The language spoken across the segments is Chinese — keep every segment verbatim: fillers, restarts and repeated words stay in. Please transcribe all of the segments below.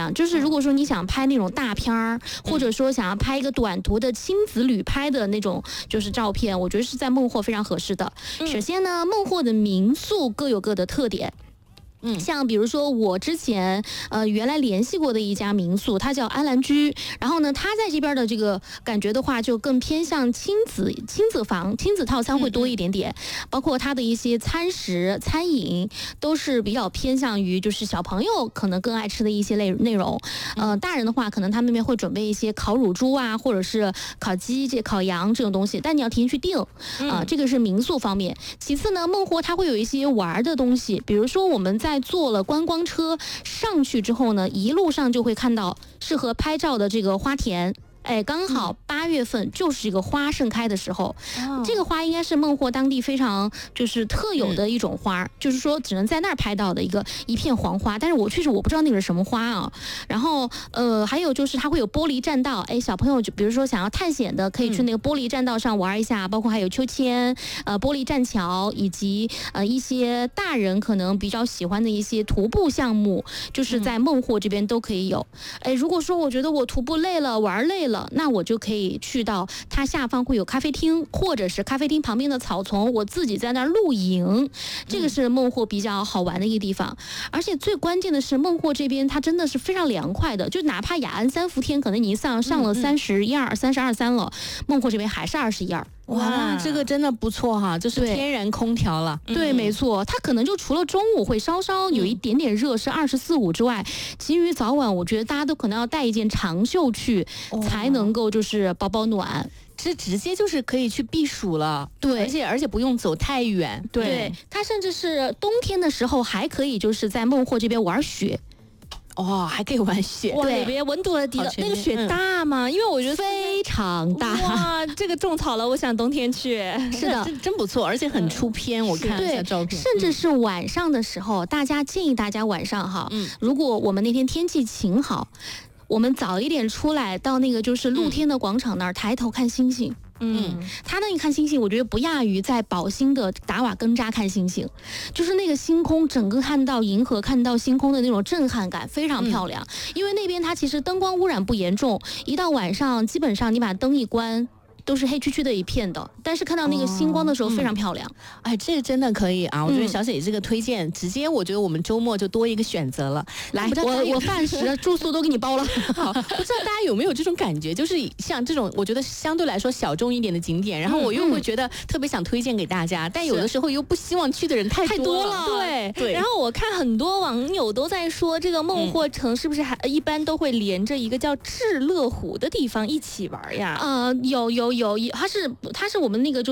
样，就是如果说你想拍那种大片儿，或者说想要拍一个短途的亲子旅拍的那种就是照片，我觉得是在孟获非常合适的。首先呢，孟获的民宿各有各的特点。嗯，像比如说我之前呃原来联系过的一家民宿，它叫安澜居，然后呢，它在这边的这个感觉的话，就更偏向亲子亲子房、亲子套餐会多一点点，嗯、包括它的一些餐食、餐饮都是比较偏向于就是小朋友可能更爱吃的一些类内容。呃，大人的话，可能他们那边会准备一些烤乳猪啊，或者是烤鸡、这烤羊这种东西，但你要提前去订啊、呃，这个是民宿方面。其次呢，孟获它会有一些玩的东西，比如说我们在在坐了观光车上去之后呢，一路上就会看到适合拍照的这个花田。哎，刚好八月份就是这个花盛开的时候，嗯、这个花应该是孟获当地非常就是特有的一种花，嗯、就是说只能在那儿拍到的一个一片黄花。但是我确实我不知道那个是什么花啊。然后呃，还有就是它会有玻璃栈道，哎，小朋友就比如说想要探险的，可以去那个玻璃栈道上玩一下，嗯、包括还有秋千、呃玻璃栈桥，以及呃一些大人可能比较喜欢的一些徒步项目，就是在孟获这边都可以有。哎，如果说我觉得我徒步累了，玩累了。那我就可以去到它下方会有咖啡厅，或者是咖啡厅旁边的草丛，我自己在那儿露营，这个是孟获比较好玩的一个地方。而且最关键的是，孟获这边它真的是非常凉快的，就哪怕雅安三伏天，可能你上上了三十一二、三十二三了，孟获这边还是二十一二。 哇，这个真的不错哈，就是天然空调了。 对，对没错，它可能就除了中午会稍稍有一点点热，是二十四五之外，其余早晚我觉得大家都可能要带一件长袖去，哦、才能够就是保保暖。 这直接就是可以去避暑了， 对， 而且而且不用走太远。 对，对它甚至是冬天的时候还可以就是在孟获这边玩雪。 哦，还可以玩雪， 哇，那边温度的低的， 那个雪大吗？嗯、因为我觉得非常大。 哇，这个种草了，我想冬天去。 是的， 真真不错，而且很出片。嗯、我看了一下照片， 甚至是晚上的时候，大家建议大家晚上哈，嗯、如果我们那天天气晴好，我们早一点出来到那个就是露天的广场那儿，嗯、抬头看星星。嗯，他那一看星星，我觉得不亚于在宝兴的达瓦根扎看星星，就是那个星空，整个看到银河、看到星空的那种震撼感非常漂亮。嗯、因为那边它其实灯光污染不严重，一到晚上基本上你把灯一关，都是黑黢黢的一片的，但是看到那个星光的时候非常漂亮。哦嗯、哎，这个真的可以啊！我觉得小雪这个推荐，嗯、直接我觉得我们周末就多一个选择了。 来，我我饭食、住宿都给你包了。 好，不知道大家有没有这种感觉，就是像这种我觉得相对来说小众一点的景点，然后我又会觉得特别想推荐给大家，嗯、但有的时候又不希望去的人太太多了。 对对。然后我看很多网友都在说，这个孟获城是不是还一般都会连着一个叫至乐湖的地方一起玩呀？ 呃，有有有，它是它是我们那个就是。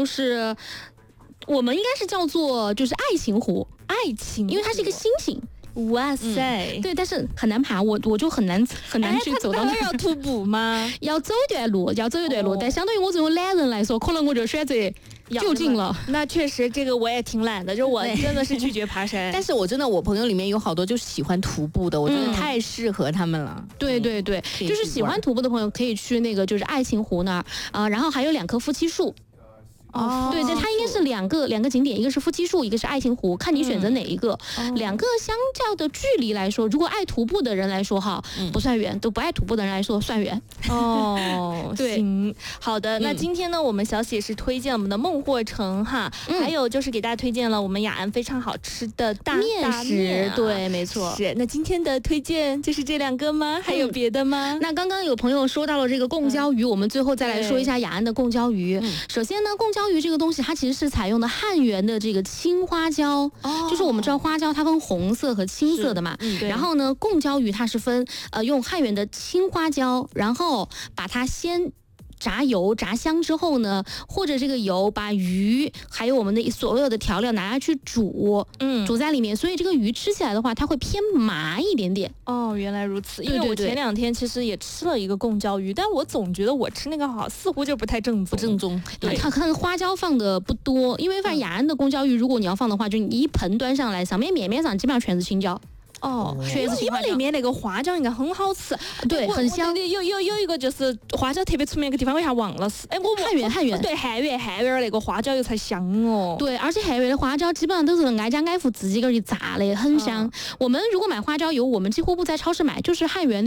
我们应该是叫做就是爱情湖， 爱情， 因为它是一个星星。 哇塞、 嗯，对，但是很难爬，我我就很难很难去走到那。 哎、要徒步吗？ 要走一段路，要走一段路，哦、但相对于我这种懒人来说，可能我就选择就近了。 那确实，这个我也挺懒的，就我真的是拒绝爬山。 但是我真的，我朋友里面有好多就是喜欢徒步的，我觉得太适合他们了。 嗯、对对对，就是喜欢徒步的朋友可以去那个就是爱情湖那儿啊、呃，然后还有两棵夫妻树。哦，对对，它应该是两个两个景点，一个是夫妻树，一个是爱情湖，看你选择哪一个。嗯、两个相较的距离来说，如果爱徒步的人来说哈，嗯、不算远；都不爱徒步的人来说算远。 哦， 对， 行，好的。那今天呢，我们小喜是推荐我们的孟获城哈，嗯、还有就是给大家推荐了我们雅安非常好吃的大面食。 面啊、 对，没错。 是。那今天的推荐就是这两个吗？还有别的吗？ 嗯、那刚刚有朋友说到了这个贡椒鱼，嗯、我们最后再来说一下雅安的贡椒鱼。嗯、首先呢，贡椒鱼这个东西，它其实是采用的汉源的这个青花椒，哦、就是我们知道花椒它分红色和青色的嘛，嗯、然后呢，贡椒鱼它是分呃用汉源的青花椒，然后把它先。炸油炸香之后呢，或者这个油把鱼还有我们的所有的调料拿下去煮，嗯，煮在里面，所以这个鱼吃起来的话，它会偏麻一点点。 哦，原来如此。因为我前两天其实也吃了一个贡椒鱼，但我总觉得我吃那个好似乎就不太正宗， 不正宗。 对，它可能花椒放的不多，因为反正雅安的贡椒鱼，如果你要放的话，就你一盆端上来，上面面面上基本上全是青椒。 哦，确实，因为里面那个花椒应该很好吃， 对，很香。 有有有一个就是花椒特别出名的地方，我一下忘了是，哎，我汉源汉源， 对，汉源汉源那个花椒油才香哦。 对，而且汉源的花椒基本上都是挨家挨户自己个儿去炸的，很香。嗯、我们如果买花椒油，我们几乎不在超市买，就是汉源。